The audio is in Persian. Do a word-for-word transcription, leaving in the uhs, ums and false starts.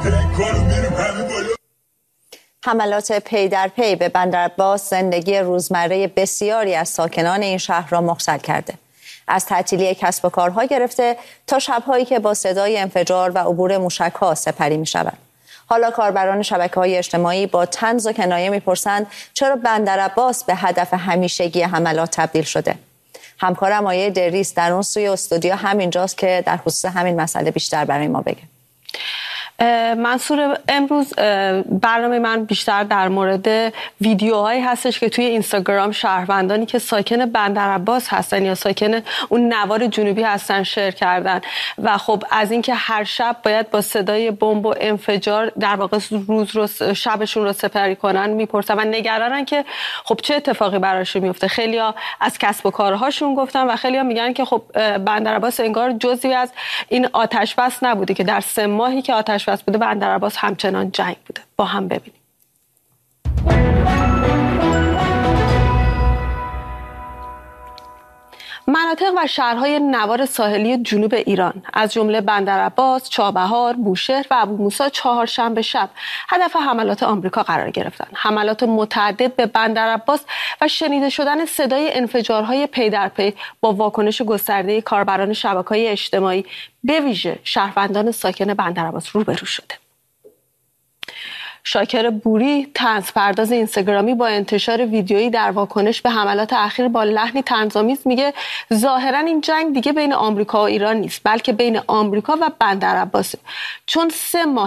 حملات پی در پی به بندرعباس زندگی روزمره بسیاری از ساکنان این شهر را مختل کرده. از تعطیلی کسب و کارها گرفته تا شب‌هایی که با صدای انفجار و عبور موشک‌ها سپری می‌شوند. حالا کاربران شبکه‌های اجتماعی با طنز و کنایه می‌پرسند چرا بندرعباس به هدف همیشگی حملات تبدیل شده. همکارم آیه دریس در اون سوی استودیو همینجاست که در خصوص همین مسئله بیشتر برای ما بگه. منصور، امروز برنامه من بیشتر در مورد ویدیوهایی هستش که توی اینستاگرام شهروندانی که ساکن بندرعباس هستن یا ساکن اون نوار جنوبی هستن شیر کردن و خب از اینکه هر شب باید با صدای بمب و انفجار در واقع روز رو شبشون رو سپری کنن میپرسن و نگرانن که خب چه اتفاقی براشون میفته. خیلیا از کسب و کارهاشون گفتن و خیلیا میگن که خب بندرعباس انگار جزئی از این آتش بس نبوده که در سه ماهی که آتش بس بوده بندرعباس همچنان جنگ بوده. با هم ببینیم. مناطق و شهرهای نوار ساحلی جنوب ایران از جمله بندرعباس، چابهار، بوشهر و ابوموسی چهارشنبه شب هدف حملات آمریکا قرار گرفتند. حملات متعدد به بندرعباس و شنیده شدن صدای انفجارهای پی در پی با واکنش گسترده کاربران شبکه‌های اجتماعی به ویژه شهروندان ساکن بندرعباس روبرو شده. شاکر بوری، طنزپرداز اینستاگرامی، با انتشار ویدیویی در واکنش به حملات اخیر با لحنی طنزآمیز میگه ظاهرا این جنگ دیگه بین آمریکا و ایران نیست، بلکه بین آمریکا و بندرعباسه، چون سه ماه